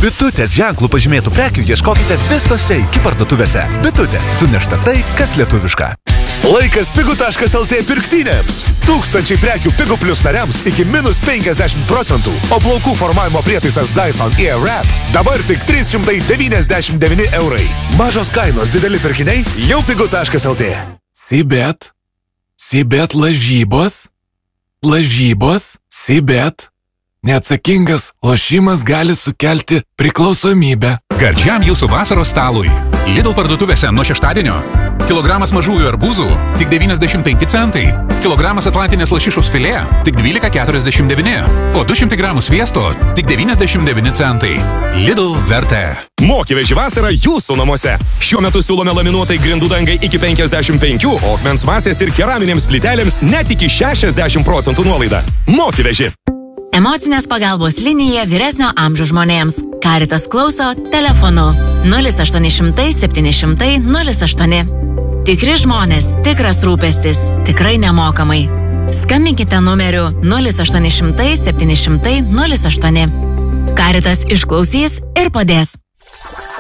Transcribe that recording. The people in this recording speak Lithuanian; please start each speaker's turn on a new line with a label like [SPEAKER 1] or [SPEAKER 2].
[SPEAKER 1] Bitutės ženklų pažymėtų prekių ieškokite visose iki parduotuvėse. Bitutė – sunešta tai, kas lietuviška. Laikas pigu.lt pirktynėms. Tūkstančiai prekių Pigu Plus nariams iki -50%, o plaukų formavimo prietaisas Dyson Airwrap dabar tik 399 eurai. Mažos kainos, dideli pirkiniai jau pigu.lt.
[SPEAKER 2] Sibet lažybos. Sibet. Neatsakingas lošimas gali sukelti priklausomybę.
[SPEAKER 3] Gardžiam jūsų vasaros stalui. Lidl parduotuvėse nuo šeštadienio. Kilogramas mažųjų arbūzų tik 95 centai. Kilogramas atlantinės lašišos filė tik 12,49. O 200 gramų sviesto tik 99 centai. Lidl vertė.
[SPEAKER 4] Mokyveži vasarą jūsų namuose. Šiuo metu siūlome laminuotai grindų dangai iki 55, o akmens masės ir keraminėms plytelėms net iki 60% nuolaida. Mokyveži.
[SPEAKER 5] Emocinės pagalbos linija vyresnio amžiaus žmonėms. Caritas klauso telefonu 0800 700 08. Tikri žmonės, tikras rūpestis, tikrai nemokamai. Skambinkite numeriu 0800 700 08. Caritas išklausys ir padės.